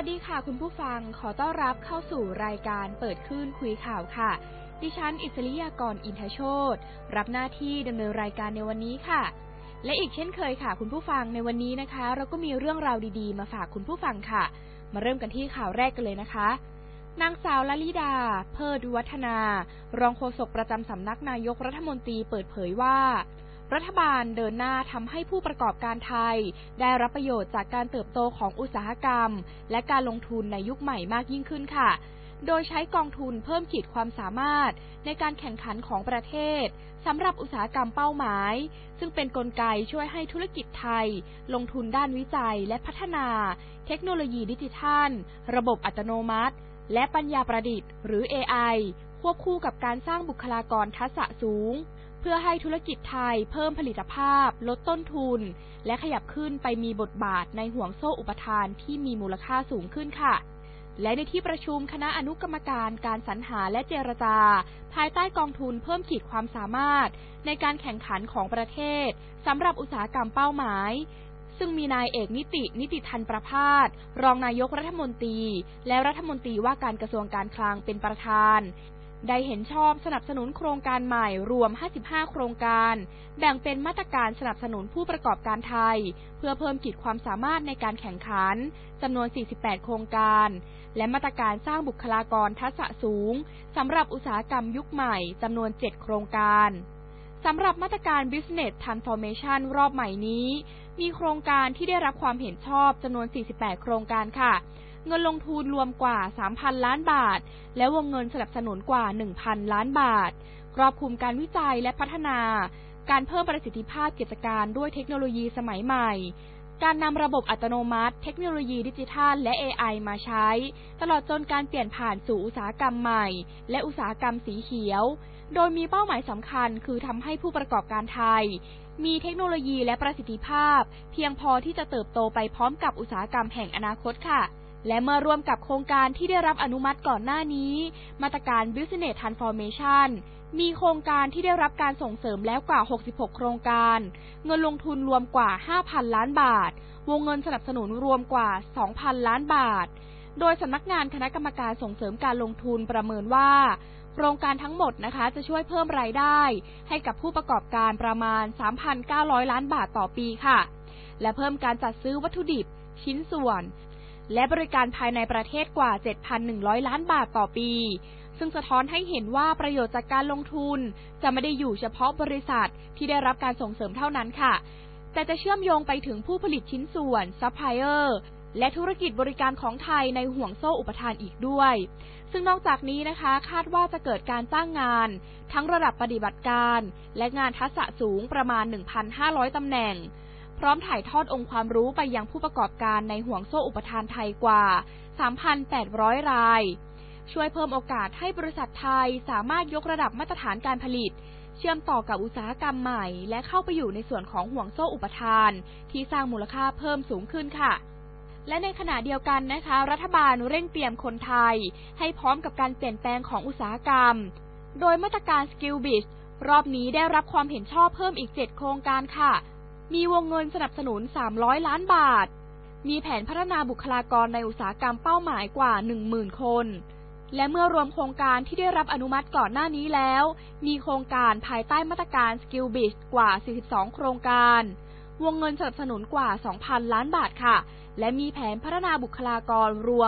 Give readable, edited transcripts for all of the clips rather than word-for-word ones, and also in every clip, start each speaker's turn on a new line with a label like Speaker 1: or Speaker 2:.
Speaker 1: สดีค่ะคุณผู้ฟังขอต้อนรับเข้าสู่รายการเปิดคลื่นคุยข่าวค่ะดิฉันอิสริยากรอินทโชติรับหน้าที่ดำเนินรายการในวันนี้ค่ะและอีกเช่นเคยค่ะคุณผู้ฟังในวันนี้นะคะเราก็มีเรื่องราวดีๆมาฝากคุณผู้ฟังค่ะมาเริ่มกันที่ข่าวแรกกันเลยนะคะนางสาวลลิดาเพิดวิวัฒนารองโฆษกประจำสำนักนายกรัฐมนตรีเปิดเผยว่ารัฐบาลเดินหน้าทำให้ผู้ประกอบการไทยได้รับประโยชน์จากการเติบโตของอุตสาหกรรมและการลงทุนในยุคใหม่มากยิ่งขึ้นค่ะโดยใช้กองทุนเพิ่มขีดความสามารถในการแข่งขันของประเทศสำหรับอุตสาหกรรมเป้าหมายซึ่งเป็นกลไกช่วยให้ธุรกิจไทยลงทุนด้านวิจัยและพัฒนาเทคโนโลยีดิจิทัลระบบอัตโนมัติและปัญญาประดิษฐ์หรือ AI ควบคู่กับการสร้างบุคลากรทักษะสูงเพื่อให้ธุรกิจไทยเพิ่มผลิตภาพลดต้นทุนและขยับขึ้นไปมีบทบาทในห่วงโซ่อุปทานที่มีมูลค่าสูงขึ้นค่ะและในที่ประชุมคณะอนุกรรมการการสรรหาและเจรจาภายใต้กองทุนเพิ่มขีดความสามารถในการแข่งขันของประเทศสำหรับอุตสาหกรรมเป้าหมายซึ่งมีนายเอกนิติธันประภาสรองนายกรัฐมนตรีและรัฐมนตรีว่าการกระทรวงการคลังเป็นประธานได้เห็นชอบสนับสนุนโครงการใหม่รวม55โครงการแบ่งเป็นมาตรการสนับสนุนผู้ประกอบการไทยเพื่อเพิ่มขีดความสามารถในการแข่งขันจำนวน48โครงการและมาตรการสร้างบุคลากรทักษะสูงสำหรับอุตสาหกรรมยุคใหม่จำนวน7โครงการสำหรับมาตรการ Business Transformation รอบใหม่นี้มีโครงการที่ได้รับความเห็นชอบจำนวน48โครงการค่ะเงินลงทุนรวมกว่า 3,000 ล้านบาทและวงเงินสนับสนุนกว่า 1,000 ล้านบาทครอบคลุมการวิจัยและพัฒนาการเพิ่มประสิทธิภาพกิจการด้วยเทคโนโลยีสมัยใหม่การนำระบบอัตโนมัติเทคโนโลยีดิจิทัลและ AI มาใช้ตลอดจนการเปลี่ยนผ่านสู่อุตสาหกรรมใหม่และอุตสาหกรรมสีเขียวโดยมีเป้าหมายสำคัญคือทำให้ผู้ประกอบการไทยมีเทคโนโลยีและประสิทธิภาพเพียงพอที่จะเติบโตไปพร้อมกับอุตสาหกรรมแห่งอนาคตค่ะและเมื่อรวมกับโครงการที่ได้รับอนุมัติก่อนหน้านี้มาตรการ Business Transformation มีโครงการที่ได้รับการส่งเสริมแล้วกว่า66โครงการเงินลงทุนรวมกว่า 5,000 ล้านบาทวงเงินสนับสนุนรวมกว่า 2,000 ล้านบาทโดยสำนักงานคณะกรรมการส่งเสริมการลงทุนประเมินว่าโครงการทั้งหมดนะคะจะช่วยเพิ่มรายได้ให้กับผู้ประกอบการประมาณ 3,900 ล้านบาทต่อปีค่ะและเพิ่มการจัดซื้อวัตถุดิบชิ้นส่วนและบริการภายในประเทศกว่า 7,100 ล้านบาทต่อปีซึ่งสะท้อนให้เห็นว่าประโยชน์จากการลงทุนจะไม่ได้อยู่เฉพาะบริษัทที่ได้รับการส่งเสริมเท่านั้นค่ะแต่จะเชื่อมโยงไปถึงผู้ผลิตชิ้นส่วนซัพพลายเออร์และธุรกิจบริการของไทยในห่วงโซ่อุปทานอีกด้วยซึ่งนอกจากนี้นะคะคาดว่าจะเกิดการจ้างงานทั้งระดับปฏิบัติการและงานทักษะสูงประมาณ 1,500 ตำแหน่งพร้อมถ่ายทอดองค์ความรู้ไปยังผู้ประกอบการในห่วงโซ่อุปทานไทยกว่า 3,800 รายช่วยเพิ่มโอกาสให้บริษัทไทยสามารถยกระดับมาตรฐานการผลิตเชื่อมต่อกับอุตสาหกรรมใหม่และเข้าไปอยู่ในส่วนของห่วงโซ่อุปทานที่สร้างมูลค่าเพิ่มสูงขึ้นค่ะและในขณะเดียวกันนะคะรัฐบาลเร่งเตรียมคนไทยให้พร้อมกับการเปลี่ยนแปลงของอุตสาหกรรมโดยมาตรการ Skill Bridge รอบนี้ได้รับความเห็นชอบเพิ่มอีก7โครงการค่ะมีวงเงินสนับสนุน300ล้านบาทมีแผนพัฒนาบุคลากรในอุตสาหกรรมเป้าหมายกว่า 10,000 คนและเมื่อรวมโครงการที่ได้รับอนุมัติก่อนหน้านี้แล้วมีโครงการภายใต้มาตรการ Skill Bridge กว่า42โครงการวงเงินสนับสนุนกว่า 2,000 ล้านบาทค่ะและมีแผนพัฒนาบุคลากรรวม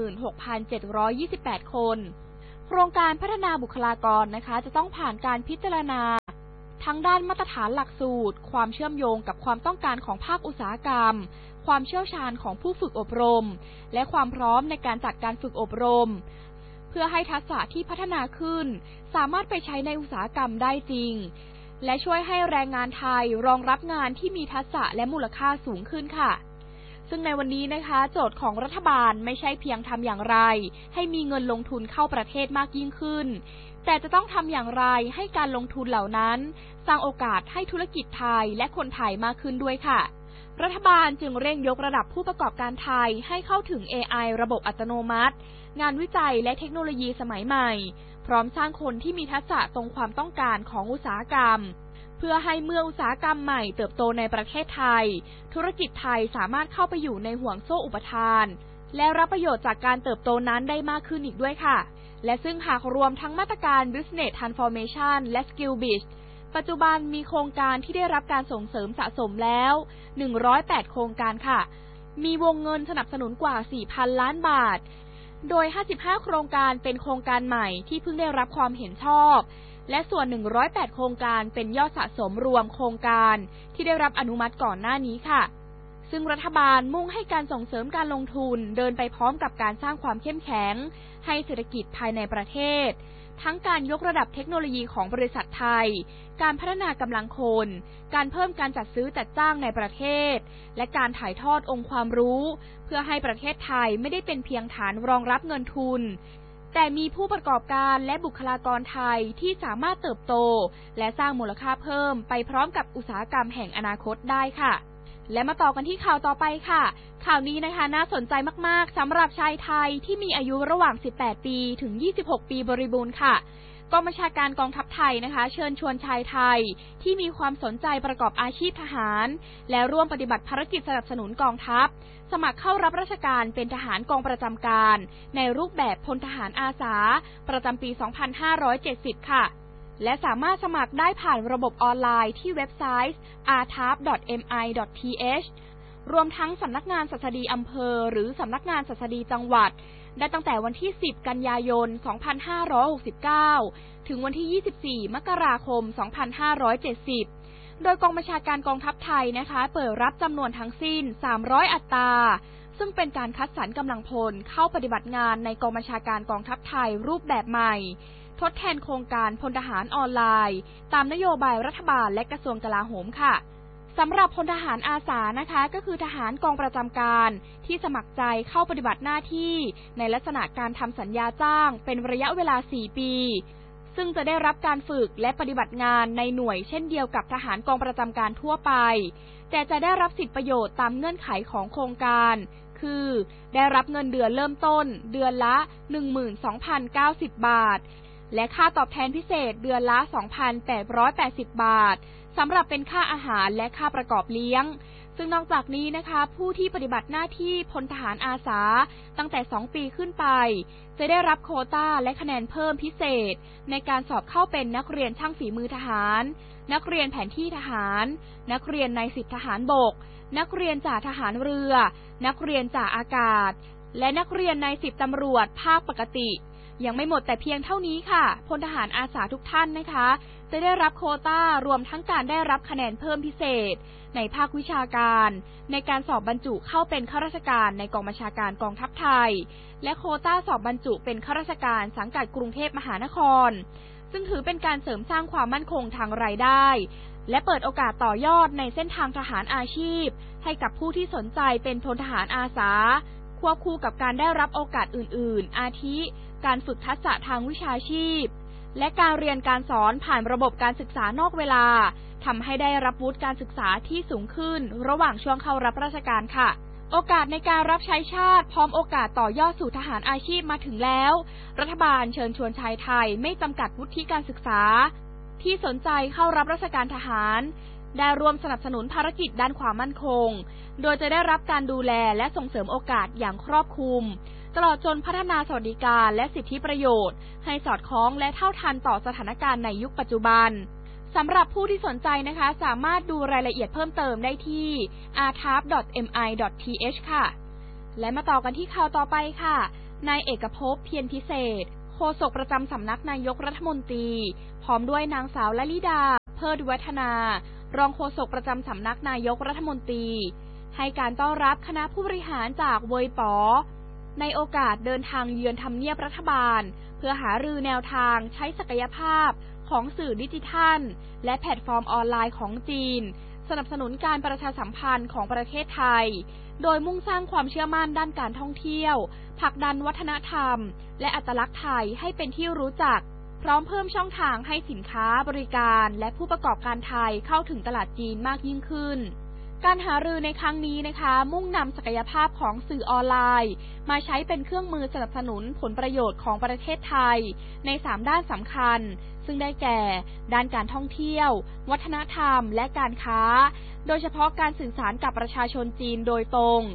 Speaker 1: 76,728 คนโครงการพัฒนาบุคลากรนะคะจะต้องผ่านการพิจารณาทั้งด้านมาตรฐานหลักสูตรความเชื่อมโยงกับความต้องการของภาคอุตสาหกรรมความเชี่ยวชาญของผู้ฝึกอบรมและความพร้อมในการจัดการฝึกอบรมเพื่อให้ทักษะที่พัฒนาขึ้นสามารถไปใช้ในอุตสาหกรรมได้จริงและช่วยให้แรงงานไทยรองรับงานที่มีทักษะและมูลค่าสูงขึ้นค่ะซึ่งในวันนี้นะคะโจทย์ของรัฐบาลไม่ใช่เพียงทำอย่างไรให้มีเงินลงทุนเข้าประเทศมากยิ่งขึ้นแต่จะต้องทำอย่างไรให้การลงทุนเหล่านั้นสร้างโอกาสให้ธุรกิจไทยและคนไทยมากขึ้นด้วยค่ะรัฐบาลจึงเร่งยกระดับผู้ประกอบการไทยให้เข้าถึง AI ระบบอัตโนมัติงานวิจัยและเทคโนโลยีสมัยใหม่พร้อมสร้างคนที่มีทักษะตรงความต้องการของอุตสาหกรรม เพื่อให้เมื่ออุตสาหกรรมใหม่เติบโตในประเทศไทยธุรกิจไทยสามารถเข้าไปอยู่ในห่วงโซ่อุปทานและรับประโยชน์จากการเติบโตนั้นได้มากขึ้นอีกด้วยค่ะและซึ่งหากรวมทั้งมาตรการ Business Transformation และ Skill Bridge ปัจจุบันมีโครงการที่ได้รับการส่งเสริมสะสมแล้ว108โครงการค่ะมีวงเงินสนับสนุนกว่า 4,000 ล้านบาทโดย55โครงการเป็นโครงการใหม่ที่เพิ่งได้รับความเห็นชอบและส่วน108โครงการเป็นยอดสะสมรวมโครงการที่ได้รับอนุมัติก่อนหน้านี้ค่ะซึ่งรัฐบาลมุ่งให้การส่งเสริมการลงทุนเดินไปพร้อมกับการสร้างความเข้มแข็งให้เศรษฐกิจภายในประเทศทั้งการยกระดับเทคโนโลยีของบริษัทไทยการพัฒนากำลังคนการเพิ่มการจัดซื้อจัดจ้างในประเทศและการถ่ายทอดองค์ความรู้เพื่อให้ประเทศไทยไม่ได้เป็นเพียงฐานรองรับเงินทุนแต่มีผู้ประกอบการและบุคลากรไทยที่สามารถเติบโตและสร้างมูลค่าเพิ่มไปพร้อมกับอุตสาหกรรมแห่งอนาคตได้ค่ะและมาต่อกันที่ข่าวต่อไปค่ะข่าวนี้นะคะน่าสนใจมากๆสำหรับชายไทยที่มีอายุระหว่าง18ปีถึง26ปีบริบูรณ์ค่ะกองบัญชาการกองทัพไทยนะคะเชิญชวนชายไทยที่มีความสนใจประกอบอาชีพทหารและร่วมปฏิบัติภารกิจสนับสนุนกองทัพสมัครเข้ารับราชการเป็นทหารกองประจำการในรูปแบบพลทหารอาสาประจำปี 2570 ค่ะและสามารถสมัครได้ผ่านระบบออนไลน์ที่เว็บไซต์ rtap.mi.th รวมทั้งสำนักงานศัสดีอำเภอหรือสำนักงานศัสดีจังหวัดได้ตั้งแต่วันที่10กันยายน 2569 ถึงวันที่ 24 มกราคม 2570 โดยกองบัญชาการกองทัพไทยนะคะเปิดรับจำนวนทั้งสิ้น300อัตราซึ่งเป็นการคัดสรรกำลังพลเข้าปฏิบัติงานในกองบัญชาการกองทัพไทยรูปแบบใหม่ทดแทนโครงการพลทหารออนไลน์ตามนโยบายรัฐบาลและกระทรวงกลาโหมค่ะสำหรับพลทหารอาสานะคะก็คือทหารกองประจำการที่สมัครใจเข้าปฏิบัติหน้าที่ในลักษณะการทำสัญญาจ้างเป็นระยะเวลา4ปีซึ่งจะได้รับการฝึกและปฏิบัติงานในหน่วยเช่นเดียวกับทหารกองประจำการทั่วไปแต่จะได้รับสิทธิประโยชน์ตามเงื่อนไขของโครงการคือได้รับเงินเดือนเริ่มต้นเดือนละ 12,090 บาทและค่าตอบแทนพิเศษเดือนละ 2,880 บาทสำหรับเป็นค่าอาหารและค่าประกอบเลี้ยงซึ่งนอกจากนี้นะคะผู้ที่ปฏิบัติหน้าที่พลทหารอาสาตั้งแต่2ปีขึ้นไปจะได้รับโควต้าและคะแนนเพิ่มพิเศษในการสอบเข้าเป็นนักเรียนช่างฝีมือทหารนักเรียนแผนที่ทหารนักเรียนใน10ทหารบกนักเรียนจ่าทหารเรือนักเรียนจ่าอากาศและนักเรียนใน10ตำรวจภาคปกติยังไม่หมดแต่เพียงเท่านี้ค่ะพลทหารอาสาทุกท่านนะคะจะได้รับโควต้ารวมทั้งการได้รับคะแนนเพิ่มพิเศษในภาควิชาการในการสอบบรรจุเข้าเป็นข้าราชการในกองบัญชาการกองทัพไทยและโควต้าสอบบรรจุเป็นข้าราชการสังกัดกรุงเทพมหานครซึ่งถือเป็นการเสริมสร้างความมั่นคงทางรายได้และเปิดโอกาสต่อยอดในเส้นทางทหารอาชีพให้กับผู้ที่สนใจเป็นพลทหารอาสาควบคู่กับการได้รับโอกาสอื่นๆอาทิการฝึกทักษะทางวิชาชีพและการเรียนการสอนผ่านระบบการศึกษานอกเวลาทำให้ได้รับวุฒิการศึกษาที่สูงขึ้นระหว่างช่วงเข้ารับราชการค่ะโอกาสในการรับใช้ชาติพร้อมโอกาสต่อยอดสู่ทหารอาชีพมาถึงแล้วรัฐบาลเชิญชวนชายไทยไม่จำกัดวุฒิการศึกษาที่สนใจเข้ารับราชการทหารได้ร่วมสนับสนุนภารกิจด้านความมั่นคงโดยจะได้รับการดูแลและส่งเสริมโอกาสอย่างครอบคลุมตลอดจนพัฒนาสวัสดิการและสิทธิประโยชน์ให้สอดคล้องและเท่าทันต่อสถานการณ์ในยุคปัจจุบันสำหรับผู้ที่สนใจนะคะสามารถดูรายละเอียดเพิ่มเติมได้ที่ rtap.mi.th ค่ะและมาต่อกันที่ข่าวต่อไปค่ะนายเอกภพเพียรพิเศษโฆษกประจำสำนักนายกรัฐมนตรีพร้อมด้วยนางสาวลลิดาเพิดวัฒนารองโฆษกประจำสำนักนายกรัฐมนตรีให้การต้อนรับคณะผู้บริหารจากเวยป๋อในโอกาสเดินทางเยือนทำเนียบรัฐบาลเพื่อหารือแนวทางใช้ศักยภาพของสื่อดิจิทัลและแพลตฟอร์มออนไลน์ของจีนสนับสนุนการประชาสัมพันธ์ของประเทศไทยโดยมุ่งสร้างความเชื่อมั่นด้านการท่องเที่ยวผลักดันวัฒนธรรมและอัตลักษณ์ไทยให้เป็นที่รู้จักพร้อมเพิ่มช่องทางให้สินค้าบริการและผู้ประกอบการไทยเข้าถึงตลาดจีนมากยิ่งขึ้นการหารือในครั้งนี้นะคะมุ่งนำศักยภาพของสื่อออนไลน์มาใช้เป็นเครื่องมือสนับสนุนผลประโยชน์ของประเทศไทยใน3ด้านสำคัญซึ่งได้แก่ด้านการท่องเที่ยววัฒนธรรมและการค้าโดยเฉพาะการสื่อสารกับประชาชนจีนโดยตรง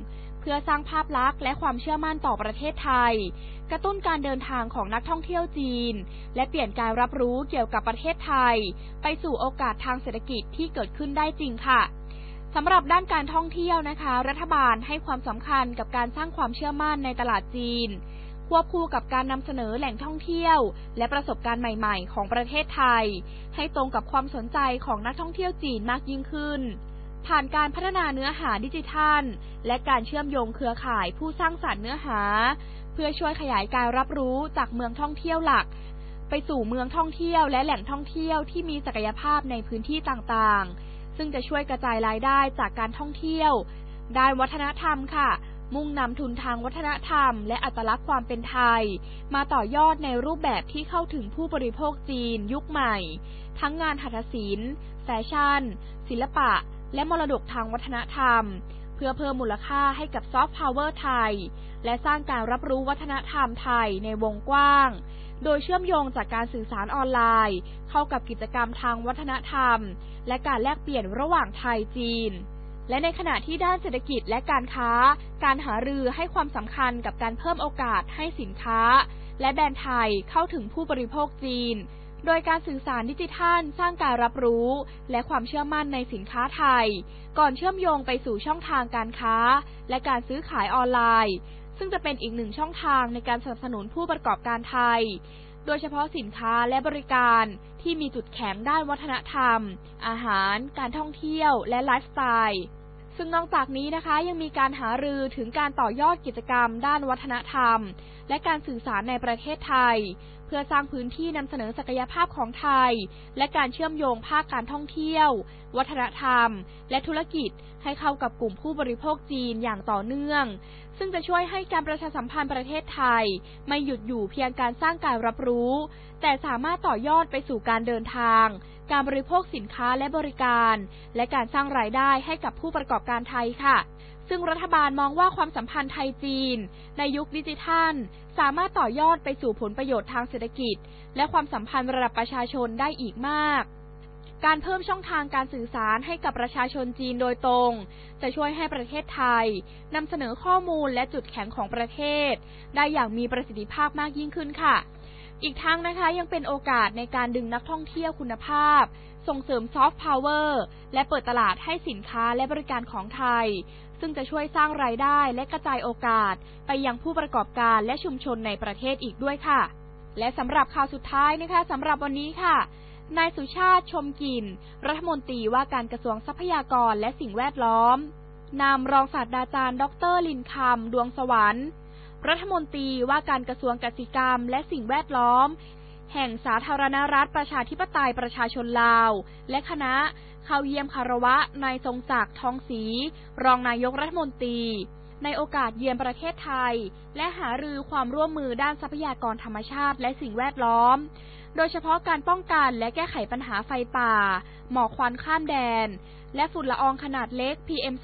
Speaker 1: พื่อสร้างภาพลักษณ์และความเชื่อมั่นต่อประเทศไทยกระตุ้นการเดินทางของนักท่องเที่ยวจีนและเปลี่ยนการรับรู้เกี่ยวกับประเทศไทยไปสู่โอกาสทางเศรษฐกิจที่เกิดขึ้นได้จริงค่ะสำหรับด้านการท่องเที่ยวนะคะรัฐบาลให้ความสำคัญกับการสร้างความเชื่อมั่นในตลาดจีนควบคู่กับการนำเสนอแหล่งท่องเที่ยวและประสบการณ์ใหม่ๆของประเทศไทยให้ตรงกับความสนใจของนักท่องเที่ยวจีนมากยิ่งขึ้นผ่านการพัฒนาเนื้อหาดิจิทัลและการเชื่อมโยงเครือข่ายผู้สร้างสรรค์เนื้อหาเพื่อช่วยขยายการรับรู้จากเมืองท่องเที่ยวหลักไปสู่เมืองท่องเที่ยวและแหล่งท่องเที่ยวที่มีศักยภาพในพื้นที่ต่างๆซึ่งจะช่วยกระจายรายได้จากการท่องเที่ยวด้านวัฒนธรรมค่ะมุ่งนำทุนทางวัฒนธรรมและอัตลักษณ์ความเป็นไทยมาต่อยอดในรูปแบบที่เข้าถึงผู้บริโภคจีนยุคใหม่ทั้งงานหัตถศิลป์แฟชั่นศิลปะและมรดกทางวัฒนธรรมเพื่อเพิ่มมูลค่าให้กับซอฟต์พาวเวอร์ไทยและสร้างการรับรู้วัฒนธรรมไทยในวงกว้างโดยเชื่อมโยงจากการสื่อสารออนไลน์เข้ากับกิจกรรมทางวัฒนธรรมและการแลกเปลี่ยนระหว่างไทยจีนและในขณะที่ด้านเศรษฐกิจและการค้าการหารือให้ความสำคัญกับการเพิ่มโอกาสให้สินค้าและแบรนด์ไทยเข้าถึงผู้บริโภคจีนโดยการสื่อสารดิจิทัลสร้างการรับรู้และความเชื่อมั่นในสินค้าไทยก่อนเชื่อมโยงไปสู่ช่องทางการค้าและการซื้อขายออนไลน์ซึ่งจะเป็นอีกหนึ่งช่องทางในการสนับสนุนผู้ประกอบการไทยโดยเฉพาะสินค้าและบริการที่มีจุดแข็งด้านวัฒนธรรมอาหารการท่องเที่ยวและไลฟ์สไตล์ซึ่งนอกจากนี้นะคะยังมีการหารือถึงการต่อยอดกิจกรรมด้านวัฒนธรรมและการสื่อสารในประเทศไทยเพื่อสร้างพื้นที่นำเสนอศักยภาพของไทยและการเชื่อมโยงภาคการท่องเที่ยววัฒนธรรมและธุรกิจให้เข้ากับกลุ่มผู้บริโภคจีนอย่างต่อเนื่องซึ่งจะช่วยให้การประชาสัมพันธ์ประเทศไทยไม่หยุดอยู่เพียงการสร้างการรับรู้แต่สามารถต่อยอดไปสู่การเดินทางการบริโภคสินค้าและบริการและการสร้างรายได้ให้กับผู้ประกอบการไทยค่ะซึ่งรัฐบาลมองว่าความสัมพันธ์ไทยจีนในยุคดิจิทัลสามารถต่อยอดไปสู่ผลประโยชน์ทางเศรษฐกิจและความสัมพันธ์ระดับประชาชนได้อีกมากการเพิ่มช่องทางการสื่อสารให้กับประชาชนจีนโดยตรงจะช่วยให้ประเทศไทยนำเสนอข้อมูลและจุดแข็งของประเทศได้อย่างมีประสิทธิภาพมากยิ่งขึ้นค่ะอีกทั้งนะคะยังเป็นโอกาสในการดึงนักท่องเที่ยวคุณภาพส่งเสริมซอฟต์พาวเวอร์และเปิดตลาดให้สินค้าและบริการของไทยซึ่งจะช่วยสร้างรายได้และกระจายโอกาสไปยังผู้ประกอบการและชุมชนในประเทศอีกด้วยค่ะและสำหรับข่าวสุดท้ายนะคะสำหรับวันนี้ค่ะนายสุชาติชมกลิ่นรัฐมนตรีว่าการกระทรวงทรัพยากรและสิ่งแวดล้อมนำรองศาสตราจารย์ดร.ลินคำดวงสวรรค์รัฐมนตรีว่าการกระทรวงกสิกรรมและสิ่งแวดล้อมแห่งสาธารณรัฐประชาธิปไตยประชาชนลาวและคณะเข้าเยี่ยมคารวะนายทรงศักดิ์ทองศรีรองนายกรัฐมนตรีในโอกาสเยือนประเทศไทยและหารือความร่วมมือด้านทรัพยากรธรรมชาติและสิ่งแวดล้อมโดยเฉพาะการป้องกันและแก้ไขปัญหาไฟป่าหมอกควันข้ามแดนและฝุ่นละอองขนาดเล็ก PM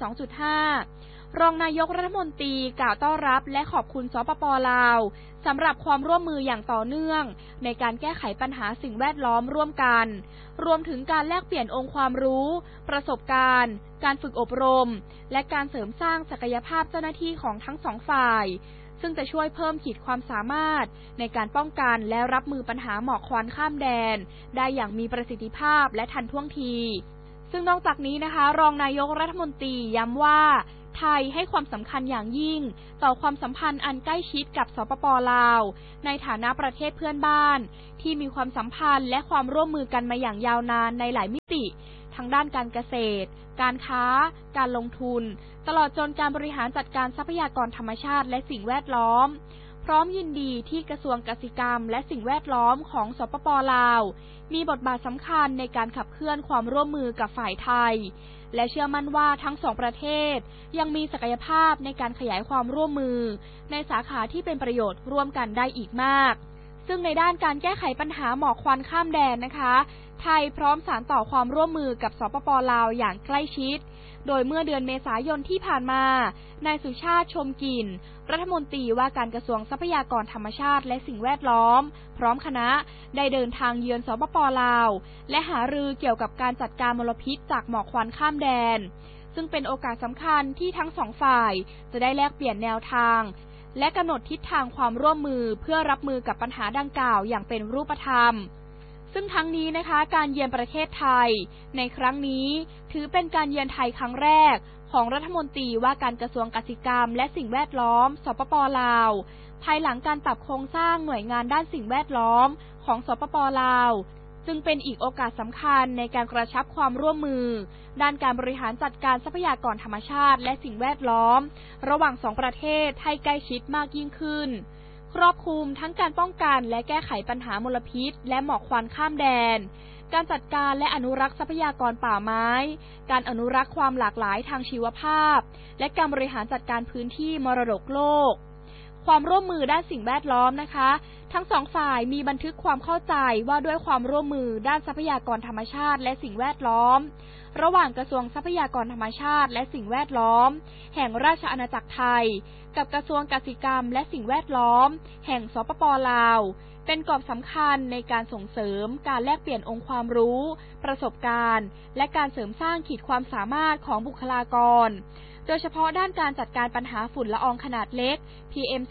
Speaker 1: 2.5 รองนายกรัฐมนตรีกล่าวต้อนรับและขอบคุณสปป.ลาวสำหรับความร่วมมืออย่างต่อเนื่องในการแก้ไขปัญหาสิ่งแวดล้อมร่วมกันรวมถึงการแลกเปลี่ยนองค์ความรู้ประสบการณ์การฝึกอบรมและการเสริมสร้างศักยภาพเจ้าหน้าที่ของทั้งสองฝ่ายซึ่งจะช่วยเพิ่มขีดความสามารถในการป้องกันและรับมือปัญหาหมอกควันข้ามแดนได้อย่างมีประสิทธิภาพและทันท่วงทีซึ่งนอกจากนี้นะคะรองนายกรัฐมนตรีย้ำว่าไทยให้ความสำคัญอย่างยิ่งต่อความสัมพันธ์อันใกล้ชิดกับสปป.ลาวในฐานะประเทศเพื่อนบ้านที่มีความสัมพันธ์และความร่วมมือกันมาอย่างยาวนานในหลายมิติทั้งด้านการเกษตรการค้าการลงทุนตลอดจนการบริหารจัดการทรัพยากรธรรมชาติและสิ่งแวดล้อมพร้อมยินดีที่กระทรวงกสิกรรมและสิ่งแวดล้อมของสปป.ลาวมีบทบาทสำคัญในการขับเคลื่อนความร่วมมือกับฝ่ายไทยและเชื่อมั่นว่าทั้งสองประเทศยังมีศักยภาพในการขยายความร่วมมือในสาขาที่เป็นประโยชน์ร่วมกันได้อีกมากซึ่งในด้านการแก้ไขปัญหาหมอกควันข้ามแดนนะคะไทยพร้อมสานต่อความร่วมมือกับสปป.ลาวอย่างใกล้ชิดโดยเมื่อเดือนเมษายนที่ผ่านมานายสุชาติชมกลิ่นรัฐมนตรีว่าการกระทรวงทรัพยากรธรรมชาติและสิ่งแวดล้อมพร้อมคณะได้เดินทางเยือนสปป.ลาวและหารือเกี่ยวกับการจัดการมลพิษจากหมอกควันข้ามแดนซึ่งเป็นโอกาสสำคัญที่ทั้งสองฝ่ายจะได้แลกเปลี่ยนแนวทางและกำหนดทิศทางความร่วมมือเพื่อรับมือกับปัญหาดังกล่าวอย่างเป็นรูปธรรมซึ่งทั้งนี้นะคะการเยือนประเทศไทยในครั้งนี้ถือเป็นการเยือนไทยครั้งแรกของรัฐมนตรีว่าการกระทรวงกสิกรรมและสิ่งแวดล้อมสปป.ลาวภายหลังการปรับโครงสร้างหน่วยงานด้านสิ่งแวดล้อมของสปป.ลาวจึงเป็นอีกโอกาสสำคัญในการกระชับความร่วมมือด้านการบริหารจัดการทรัพยากรธรรมชาติและสิ่งแวดล้อมระหว่างสองประเทศให้ใกล้ชิดมากยิ่งขึ้นครอบคลุมทั้งการป้องกันและแก้ไขปัญหามลพิษและหมอกควันข้ามแดนการจัดการและอนุรักษ์ทรัพยากรป่าไม้การอนุรักษ์ความหลากหลายทางชีวภาพและการบริหารจัดการพื้นที่มรดกโลกความร่วมมือด้านสิ่งแวดล้อมนะคะทั้งสองฝ่ายมีบันทึกความเข้าใจว่าด้วยความร่วมมือด้านทรัพยากรธรรมชาติและสิ่งแวดล้อมระหว่างกระทรวงทรัพยากรธรรมชาติและสิ่งแวดล้อมแห่งราชอาณาจักรไทยกับกระทรวงกสิกรรมและสิ่งแวดล้อมแห่งสปป.ลาวเป็นกรอบสำคัญในการส่งเสริมการแลกเปลี่ยนองค์ความรู้ประสบการณ์และการเสริมสร้างขีดความสามารถของบุคลากรโดยเฉพาะด้านการจัดการปัญหาฝุ่นละอองขนาดเล็ก PM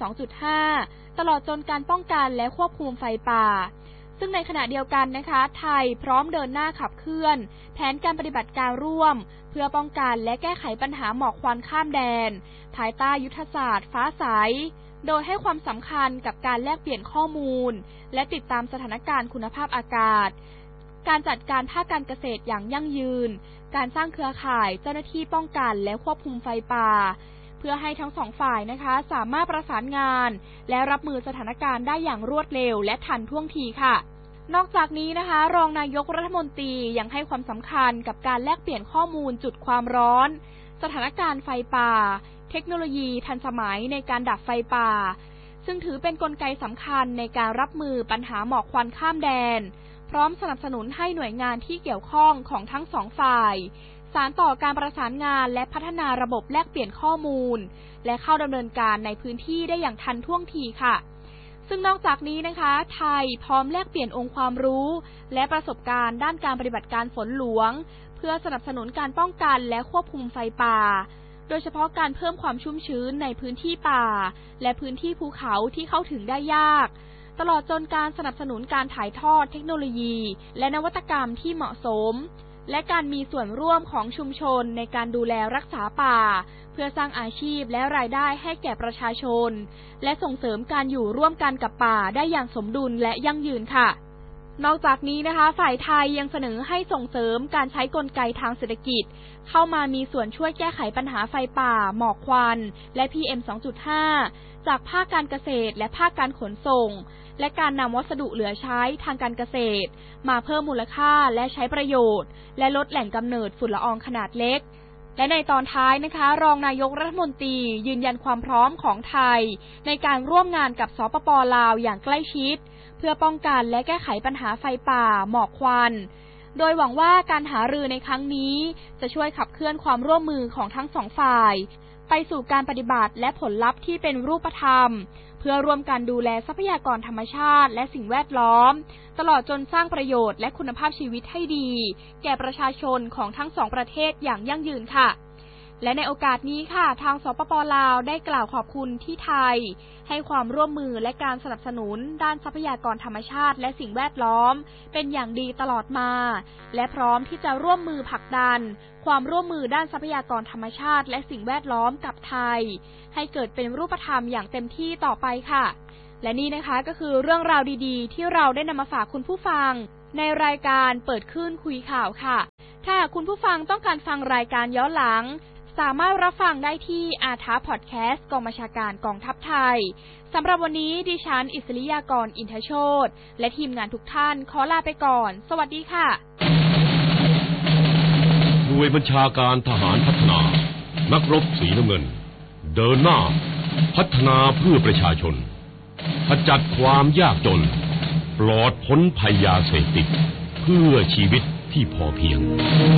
Speaker 1: 2.5 ตลอดจนการป้องกันและควบคุมไฟป่าซึ่งในขณะเดียวกันนะคะไทยพร้อมเดินหน้าขับเคลื่อนแผนการปฏิบัติการร่วมเพื่อป้องกันและแก้ไขปัญหาหมอกควันข้ามแดนภายใต้ยุทธศาสตร์ฟ้าใสโดยให้ความสำคัญกับการแลกเปลี่ยนข้อมูลและติดตามสถานการณ์คุณภาพอากาศการจัดการภาคการเกษตรอย่างยั่งยืนการสร้างเครือข่ายเจ้าหน้าที่ป้องกันและควบคุมไฟป่าเพื่อให้ทั้งสองฝ่ายนะคะสามารถประสานงานและรับมือสถานการณ์ได้อย่างรวดเร็วและทันท่วงทีค่ะนอกจากนี้นะคะรองนายกรัฐมนตรียังให้ความสำคัญกับการแลกเปลี่ยนข้อมูลจุดความร้อนสถานการณ์ไฟป่าเทคโนโลยีทันสมัยในการดับไฟป่าซึ่งถือเป็นกลไกสำคัญในการรับมือปัญหาหมอกควันข้ามแดนพร้อมสนับสนุนให้หน่วยงานที่เกี่ยวข้องของทั้งสองฝ่ายสานต่อการประสานงานและพัฒนาระบบแลกเปลี่ยนข้อมูลและเข้าดำเนินการในพื้นที่ได้อย่างทันท่วงทีค่ะซึ่งนอกจากนี้นะคะไทยพร้อมแลกเปลี่ยนองค์ความรู้และประสบการณ์ด้านการปฏิบัติการฝนหลวงเพื่อสนับสนุนการป้องกันและควบคุมไฟป่าโดยเฉพาะการเพิ่มความชุ่มชื้นในพื้นที่ป่าและพื้นที่ภูเขาที่เข้าถึงได้ยากตลอดจนการสนับสนุนการถ่ายทอดเทคโนโลยีและนวัตกรรมที่เหมาะสมและการมีส่วนร่วมของชุมชนในการดูแลรักษาป่าเพื่อสร้างอาชีพและรายได้ให้แก่ประชาชนและส่งเสริมการอยู่ร่วมกันกับป่าได้อย่างสมดุลและยั่งยืนค่ะนอกจากนี้นะคะฝ่ายไทยยังเสนอให้ส่งเสริมการใช้กลไกทางเศรษฐกิจเข้ามามีส่วนช่วยแก้ไขปัญหาไฟป่าหมอกควันและ PM 2.5 จากภาคการเกษตรและภาคการขนส่งและการนำวัสดุเหลือใช้ทางการเกษตรมาเพิ่มมูลค่าและใช้ประโยชน์และลดแหล่งกำเนิดฝุ่นละอองขนาดเล็กและในตอนท้ายนะคะรองนายกรัฐมนตรียืนยันความพร้อมของไทยในการร่วมงานกับสปป.ลาวอย่างใกล้ชิดเพื่อป้องกันและแก้ไขปัญหาไฟป่าหมอกควันโดยหวังว่าการหารือในครั้งนี้จะช่วยขับเคลื่อนความร่วมมือของทั้งสองฝ่ายไปสู่การปฏิบัติและผลลัพธ์ที่เป็นรูปธรรมเพื่อร่วมกันดูแลทรัพยากรธรรมชาติและสิ่งแวดล้อมตลอดจนสร้างประโยชน์และคุณภาพชีวิตให้ดีแก่ประชาชนของทั้งสองประเทศอย่างยั่งยืนค่ะและในโอกาสนี้ค่ะทางสปป.ลาวได้กล่าวขอบคุณที่ไทยให้ความร่วมมือและการสนับสนุนด้านทรัพยากรธรรมชาติและสิ่งแวดล้อมเป็นอย่างดีตลอดมาและพร้อมที่จะร่วมมือผลักดันความร่วมมือด้านทรัพยากรธรรมชาติและสิ่งแวดล้อมกับไทยให้เกิดเป็นรูปธรรมอย่างเต็มที่ต่อไปค่ะและนี่นะคะก็คือเรื่องราวดีๆที่เราได้นำมาฝากคุณผู้ฟังในรายการเปิดคลื่นคุยข่าวค่ะถ้าคุณผู้ฟังต้องการฟังรายการย้อนหลังสามารถรับฟังได้ที่อาทาพอดแคสต์กองบัญชาการกองทัพไทยสำหรับวันนี้ดิฉันอิสริยากรอินทโชติและทีมงานทุกท่านขอลาไปก่อนสวัสดีค่ะ
Speaker 2: หน่วยบัญชาการทหารพัฒนานักรบสีน้ำเงินเดินหน้าพัฒนาเพื่อประชาชนขจัดความยากจนปลอดพ้นภัยยาเสพติดเพื่อชีวิตที่พอเพียง